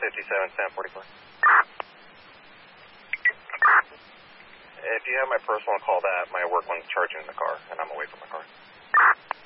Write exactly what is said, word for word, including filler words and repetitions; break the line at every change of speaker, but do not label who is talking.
fifty-seven, San forty-four. If you have my personal, call that. My work one's charging in the car, and I'm away from the car.